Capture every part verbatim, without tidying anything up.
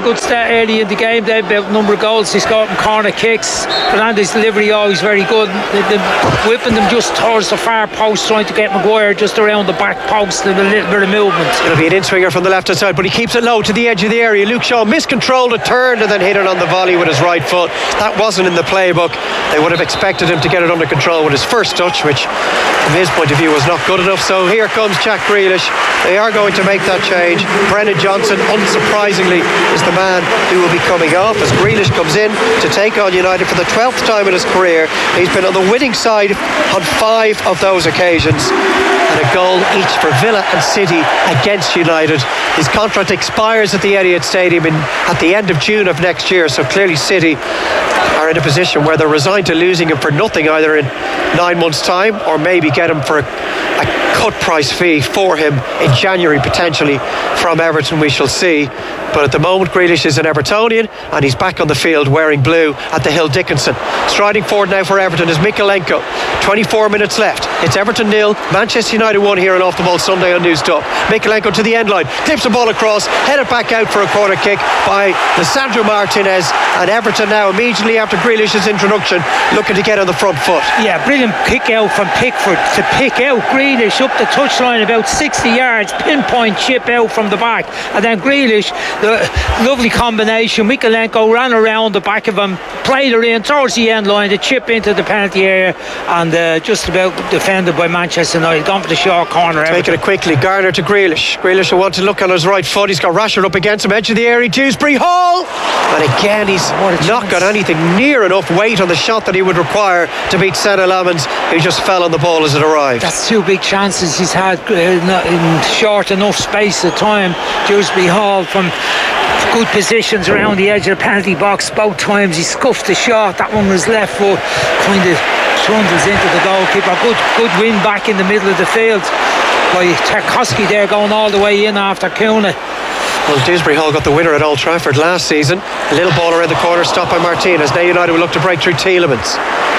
good start early in the game. They about a number of goals they scored from corner kicks. Fernandez' delivery always very good. They, they whipping them just towards the far post, trying to get Maguire just around the back post with a little bit of movement. It'll be an in-swinger from the left-hand side, but he keeps it low to the edge of the area. Luke Shaw miscontrolled it, turned and then hit it on the volley with his right foot. That wasn't in the playbook. They would have expected him to get it under control with his first touch, which from his point of view was not good enough. So here comes Jack Grealish. They are going to make that change. Brennan Johnson, unsurprisingly, is the man who will be coming off as Grealish comes in to take on United for the twelfth time in his career. He's been on the winning side on five of those occasions, and a goal each for Villa and City against United. His contract expires at the Etihad Stadium in, at the end of June of next year, so clearly City are in a position where they're resigned to losing him for nothing either in nine months' time, or maybe get him for a, a cut price fee for him in January potentially from Everton. We shall see. But at the moment Grealish is an Evertonian and he's back on the field wearing blue at the Hill Dickinson. Striding forward now for Everton is Mykolenko. twenty-four minutes left. It's Everton nil, Manchester United one here on Off the Ball Sunday on News Talk. Mykolenko to the end line, clips the ball across, headed back out for a corner kick by Lisandro Martinez, and Everton now immediately after Grealish's introduction looking to get on the front foot. Yeah, brilliant kick out from Pickford to pick out Grealish up the touchline about sixty yards, pinpoint chip out from the back, and then Grealish, the lovely combination. Mykolenko ran around the back of him, played her in towards the end line, the chip into the penalty area, and uh, just about defended by Manchester United. Gone for the short corner. Taking it quickly, Garner to Grealish. Grealish will want to look on his right foot. He's got Rashford up against him, edge of the area, Dewsbury Hall, and again he's not got anything near enough weight on the shot that he would require to beat Senna Lamans, who just fell on the ball as it arrived. That's two big chances he's had uh, in short enough space of time. Dewsbury Hall from good positions around the edge of the penalty box. Both times he scuffed the shot. That one was left foot, kind of trundles into the goalkeeper. Good good win back in the middle of the field by Tarkowski there, going all the way in after Kuna. Well, Dewsbury Hall got the winner at Old Trafford last season. A little ball around the corner, stopped by Martinez. Now United will look to break through Tielemans.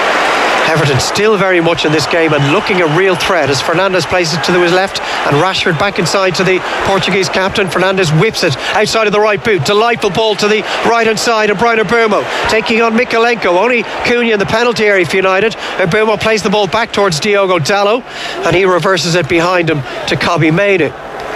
Everton still very much in this game and looking a real threat as Fernandes places it to his left and Rashford back inside to the Portuguese captain. Fernandes whips it outside of the right boot. Delightful ball to the right hand side, and Brian Mbeumo taking on Mykolenko. Only Cunha in the penalty area for United. Mbeumo plays the ball back towards Diogo Dalot and he reverses it behind him to Kobbie Mainoo.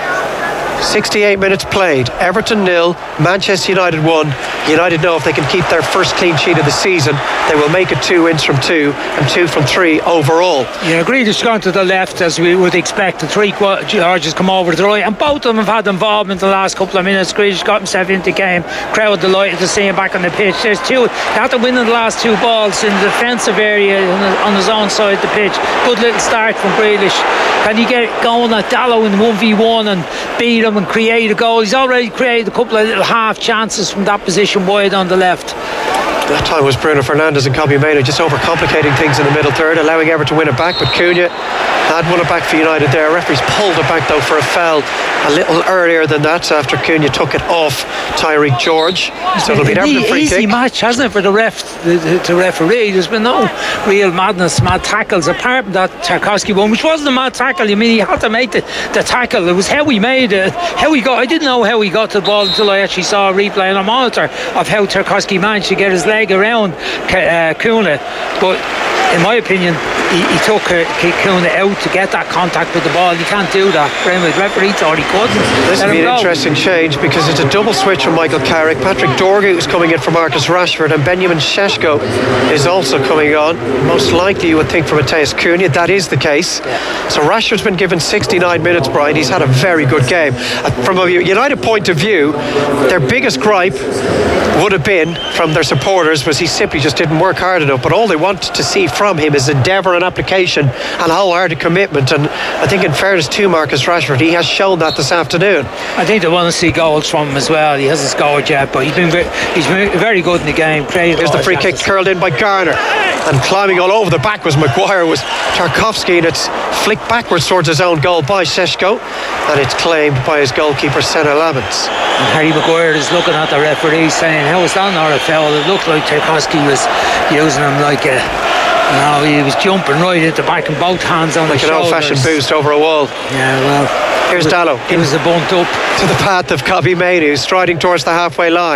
sixty-eight minutes played. Everton nil, Manchester United one. United know if they can keep their first clean sheet of the season, they will make it two wins from two and two from three overall. Yeah, Grealish gone to the left as we would expect. The three Georges come over to the right, and both of them have had involvement in the last couple of minutes. Grealish got himself into the game. Crowd delighted to see him back on the pitch. There's two. They had to win in the last two balls in the defensive area on his own side of the pitch. Good little start from Grealish. Can he get going at Dalot in one v one and beat him and create a goal? He's already created a couple of little half chances from that position wide on the left. That time was Bruno Fernandes and Kobbie Mainoo just overcomplicating things in the middle third, allowing Everton to win it back, but Cunha had won it back for United there. Referees pulled it back though for a foul a little earlier than that after Cunha took it off Tyreek George. So it'll be an Everton free easy kick. match, hasn't it, for the ref the, the referee. There's been no real madness, mad tackles apart from that Tarkowski one, which wasn't a mad tackle. I mean, he had to make the, the tackle. It was how he made it, how he got. I didn't know how he got to the ball until I actually saw a replay and a monitor of how Tarkowski managed to get his leg around uh, Kuna. But in my opinion, he, he took uh, Kuna out to get that contact with the ball. You can't do that. The referee thought he could. This will be an interesting change because it's a double switch from Michael Carrick. Patrick Dorgu is coming in for Marcus Rashford, and Benjamin Šeško is also coming on. Most likely you would think for Matheus Cunha. That is the case. Yeah. So Rashford's been given sixty-nine minutes, Brian. He's had a very good game. Uh, from a United point of view, their biggest gripe would have been from their supporters was he simply just didn't work hard enough, but all they want to see from him is endeavour and application and wholehearted commitment, and I think in fairness to Marcus Rashford, he has shown that this afternoon. I think they want to see goals from him as well. He hasn't scored yet, but he's been very, he's been very good in the game. Here's the free kick curled in by Garner, and climbing all over the back was Maguire, was Tarkowski, and it's flicked backwards towards his own goal by Šeško, and it's claimed by his goalkeeper Senna Lamans. And Harry Maguire is looking at the referee saying, how is that not a foul? It looked like Tarkowski was using him like a, you know, he was jumping right at the back and both hands on like the shoulders. Like an old-fashioned boost over a wall. Yeah, well, here's Dalot. It was a bunt up to the path of Kobbie Mainoo, striding towards the halfway line.